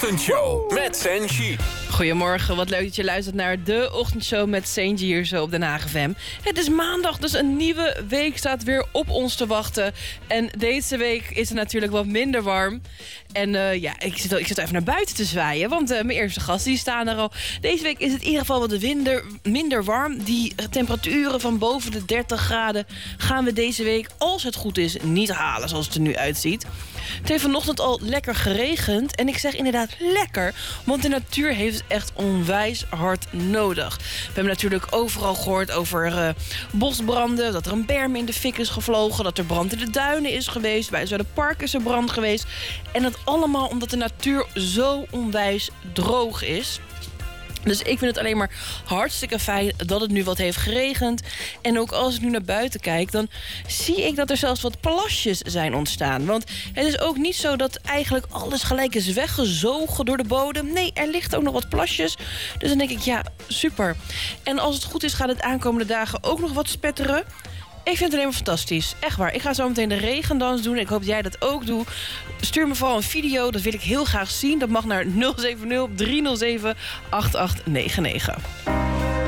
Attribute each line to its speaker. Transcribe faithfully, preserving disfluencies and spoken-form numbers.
Speaker 1: Ochtendshow met Senji.
Speaker 2: Goedemorgen, wat leuk dat je luistert naar de Ochtendshow met Senji hier zo op Den Haag F M. Het is maandag, dus een nieuwe week staat weer op ons te wachten. En deze week is het natuurlijk wat minder warm. En uh, ja, ik zit, ik zit even naar buiten te zwaaien, want uh, mijn eerste gasten die staan er al. Deze week is het in ieder geval wat minder, minder warm. Die temperaturen van boven de dertig graden gaan we deze week, als het goed is, niet halen zoals het er nu uitziet. Het heeft vanochtend al lekker geregend. En ik zeg inderdaad lekker, want de natuur heeft het echt onwijs hard nodig. We hebben natuurlijk overal gehoord over uh, bosbranden, dat er een berm in de fik is gevlogen, dat er brand in de duinen is geweest, bij Zuiderpark is er brand geweest. En dat allemaal omdat de natuur zo onwijs droog is. Dus ik vind het alleen maar hartstikke fijn dat het nu wat heeft geregend. En ook als ik nu naar buiten kijk, dan zie ik dat er zelfs wat plasjes zijn ontstaan. Want het is ook niet zo dat eigenlijk alles gelijk is weggezogen door de bodem. Nee, er ligt ook nog wat plasjes. Dus dan denk ik, ja, super. En als het goed is, gaat het aankomende dagen ook nog wat spetteren. Ik vind het alleen maar fantastisch. Echt waar. Ik ga zo meteen de regendans doen. Ik hoop dat jij dat ook doet. Stuur me vooral een video. Dat wil ik heel graag zien. Dat mag naar nul zeven nul, drie nul zeven, acht acht negen negen.